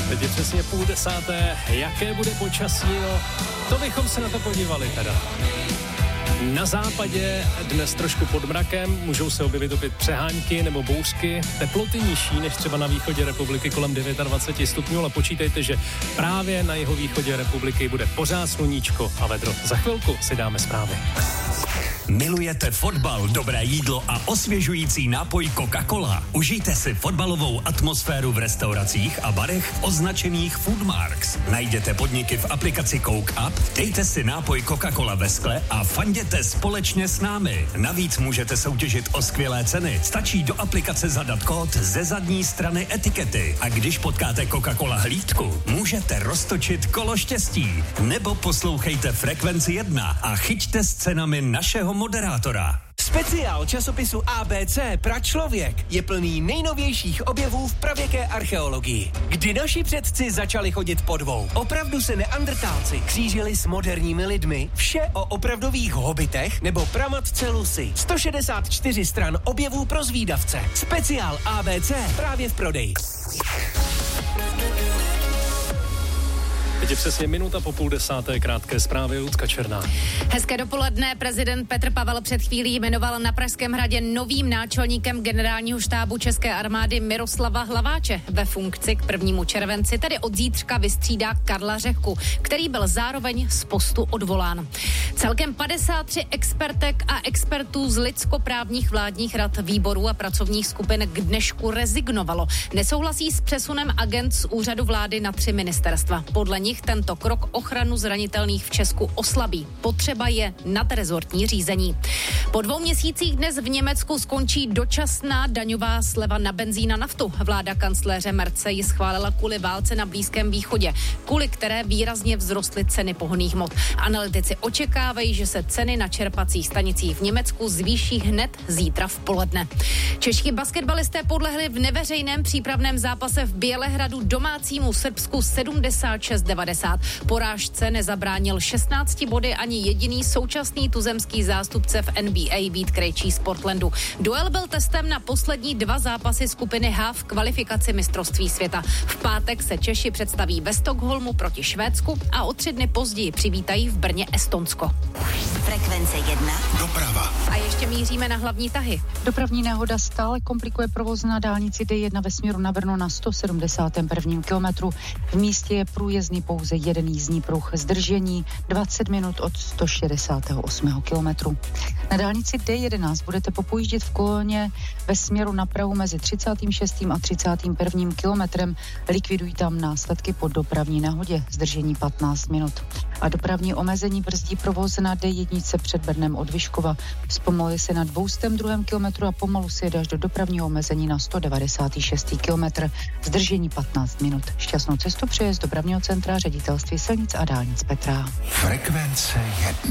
Teď je přesně 9:30. Jaké bude počasí? No, to bychom se na to podívali teda. Na západě dnes trošku pod mrakem, můžou se objevit opět přehánky nebo bouřky, teploty nižší než třeba na východě republiky kolem 29 stupňů, ale počítejte, že právě na jihovýchodě republiky bude pořád sluníčko a vedro. Za chvilku si dáme zprávy. Milujete fotbal, dobré jídlo a osvěžující nápoj Coca-Cola? Užijte si fotbalovou atmosféru v restauracích a barech označených Foodmarks. Najděte podniky v aplikaci Coke Up, dejte si nápoj Coca-Cola ve skle a fanděte společně s námi. Navíc můžete soutěžit o skvělé ceny. Stačí do aplikace zadat kód ze zadní strany etikety a když potkáte Coca-Cola hlídku, můžete roztočit kolo štěstí. Nebo poslouchejte Frekvenci 1 a chyťte s cenami našeho moderátora. Speciál časopisu ABC Pračlověk je plný nejnovějších objevů v pravěké archeologii. Kdy naši předci začali chodit po dvou. Opravdu se neandrtálci křížili s moderními lidmi. Vše o opravdových hobitech nebo pramatce Lucy. 164 stran objevů pro zvídavce. Speciál ABC právě v prodeji. Teď je přesně minuta po 9:30. Krátké zprávy, Lucka Černá. Hezké dopoledne. Prezident Petr Pavel před chvílí jmenoval na Pražském hradě novým náčelníkem generálního štábu České armády Miroslava Hlaváče. Ve funkci k 1. červenci, tedy od zítřka, vystřídá Karla Řehku, který byl zároveň z postu odvolán. Celkem 53 expertek a expertů z lidskoprávních vládních rad, výborů a pracovních skupin k dnešku rezignovalo. Nesouhlasí s přesunem agent z úřadu vlády na 3 ministerstva. Podle nich tento krok ochranu zranitelných v Česku oslabí. Potřeba je nadrezortní řízení. Po 2 měsících dnes v Německu skončí dočasná daňová sleva na benzín a naftu. Vláda kancléře Merce ji schválila kvůli válce na Blízkém východě, kvůli které výrazně vzrostly ceny pohonných hmot. Analytici očekávají, že se ceny na čerpacích stanicích v Německu zvýší hned zítra v poledne. Čeští basketbalisté podlehli v neveřejném přípravném zápase v Bělehradu domácímu Srbsku 76-90. Porážce nezabránil 16 body ani jediný současný tuzemský zástupce v NBA Vít Krejčí z Portlandu. Duel byl testem na poslední 2 zápasy skupiny H v kvalifikaci mistrovství světa. V pátek se Češi představí ve Stockholmu proti Švédsku a o 3 dny později přivítají v Brně Estonsko. Frekvence 1. Doprava. A ještě míříme na hlavní tahy. Dopravní nehoda stále komplikuje provoz na dálnici D1 ve směru na Brno na 171. kilometru. V místě je průjezdný pouze jeden jízdní pruh. Zdržení 20 minut od 168. kilometru. Na dálnici D11 budete popojíždět v koloně ve směru na Prahu mezi 36. a 31. kilometrem. Likvidují tam následky po dopravní nehodě. Zdržení 15 minut. A dopravní omezení brzdí provoz na D1 před Brnem od Vyškova. Zpomalí se na 202. kilometru a pomalu se jede až do dopravního omezení na 196. kilometr. Zdržení 15 minut. Šťastnou cestu přeje z dopravního centra Ředitelství silnic a dálnic Petra. Frekvence 1.